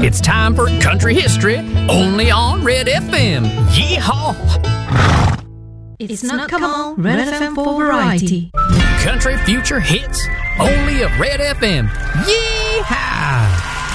It's time for country history, only on Red FM. Yeehaw! It's not come on, Red FM for variety. Country future hits, only of Red FM. Yeah!